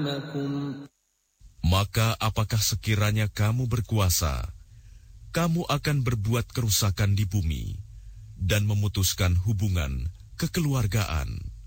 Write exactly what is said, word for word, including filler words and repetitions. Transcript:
Maka apakah sekiranya kamu berkuasa, kamu akan berbuat kerusakan di bumi dan memutuskan hubungan kekeluargaan.